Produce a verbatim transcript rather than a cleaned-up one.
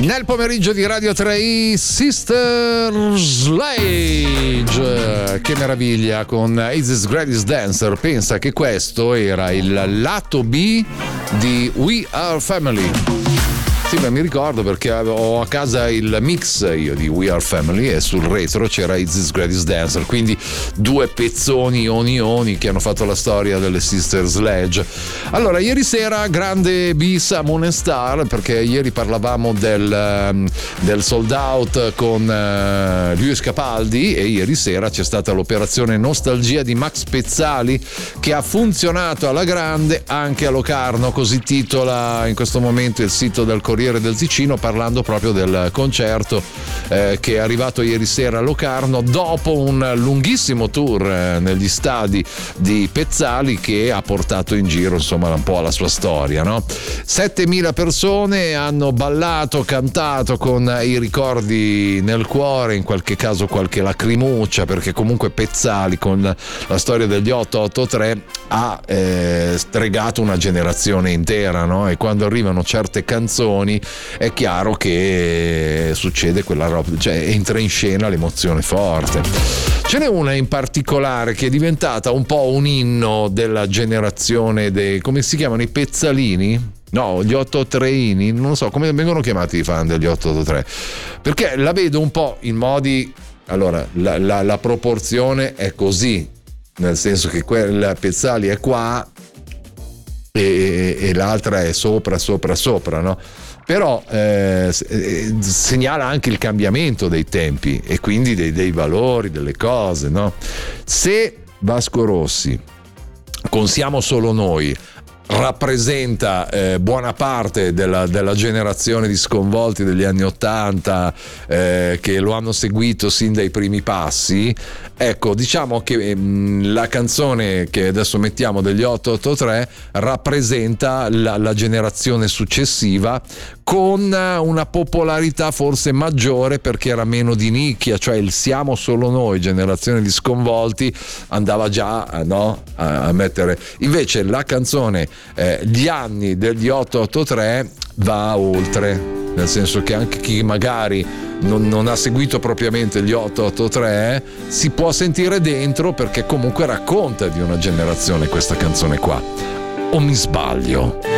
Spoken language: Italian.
Nel pomeriggio di Radio tre Sister Sledge, che meraviglia, con Is This Greatest Dancer. Pensa che questo era il lato B di We Are Family. Sì, ma mi ricordo perché ho a casa il mix io di We Are Family e sul retro c'era Is This Greatest Dancer, quindi due pezzoni oni oni che hanno fatto la storia delle Sister Sledge. Allora, ieri sera grande bis a Moon and Star, perché ieri parlavamo del, del sold out con uh, Lewis Capaldi, e ieri sera c'è stata l'operazione Nostalgia di Max Pezzali che ha funzionato alla grande anche a Locarno, così titola in questo momento il sito del Corriere del Ticino, parlando proprio del concerto eh, che è arrivato ieri sera a Locarno dopo un lunghissimo tour eh, negli stadi di Pezzali, che ha portato in giro insomma un po' la sua storia, no? settemila persone hanno ballato, cantato con i ricordi nel cuore, in qualche caso qualche lacrimuccia, perché comunque Pezzali con la storia degli otto otto tre ha eh, stregato una generazione intera, no? E quando arrivano certe canzoni è chiaro che succede quella roba, cioè entra in scena l'emozione forte. Ce n'è una in particolare che è diventata un po' un inno della generazione dei, come si chiamano, i pezzalini? No, gli otto treini, non lo so come vengono chiamati i fan degli otto otto tre, perché la vedo un po' in modi, allora la, la, la proporzione è così, nel senso che quella Pezzali è qua e, e l'altra è sopra sopra sopra, no? Però eh, segnala anche il cambiamento dei tempi e quindi dei, dei valori, delle cose, no? Se Vasco Rossi con Siamo Solo Noi rappresenta eh, buona parte della, della generazione di sconvolti degli anni ottanta eh, che lo hanno seguito sin dai primi passi, ecco, diciamo che mh, la canzone che adesso mettiamo degli otto otto tre rappresenta la, la generazione successiva, con una popolarità forse maggiore perché era meno di nicchia, cioè il Siamo Solo Noi, generazione di sconvolti, andava già no, a, a mettere, invece la canzone eh, gli anni degli otto otto tre va oltre, nel senso che anche chi magari non, non ha seguito propriamente gli otto otto tre si può sentire dentro, perché comunque racconta di una generazione questa canzone qua. O mi sbaglio?